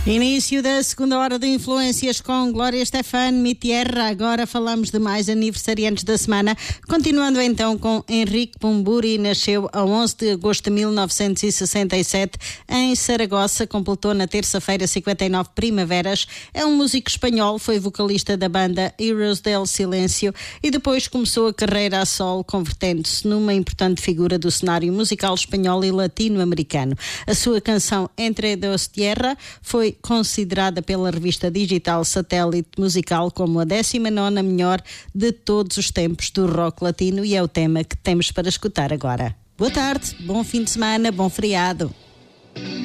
Início da segunda hora de Influências com Glória Estefan, Mi Tierra. Agora falamos de mais aniversariantes da semana. Continuando então com Henrique Bumburi, nasceu a 11 de agosto de 1967 em Saragossa, completou na terça-feira 59 primaveras. É um músico espanhol, foi vocalista da banda Heroes del Silêncio e depois começou a carreira a solo, convertendo-se numa importante figura do cenário musical espanhol e latino-americano. A sua canção Entre dos Tierra foi considerada pela revista digital Satélite Musical como a 19ª melhor de todos os tempos do rock latino e é o tema que temos para escutar agora. Boa tarde, bom fim de semana, bom feriado.